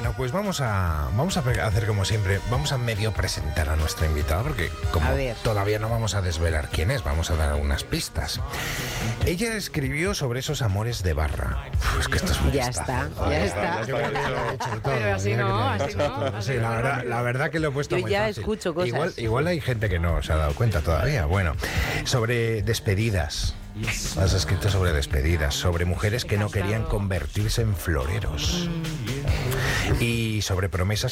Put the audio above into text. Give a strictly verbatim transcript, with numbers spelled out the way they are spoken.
Bueno, pues vamos a, vamos a hacer como siempre, vamos a medio presentar a nuestra invitada, porque como todavía no vamos a desvelar quién es, vamos a dar unas pistas. Ella escribió sobre esos amores de barra. Uf, es que esto es muy Ya está, ya está. Yo creo que lo he hecho todo. Pero así no, así no. Sí, la verdad, la verdad que lo he puesto Yo muy ya fácil. escucho cosas. Igual, igual hay gente que no se ha dado cuenta todavía. Bueno, sobre despedidas. Has escrito sobre despedidas, sobre mujeres que no querían convertirse en floreros y sobre promesas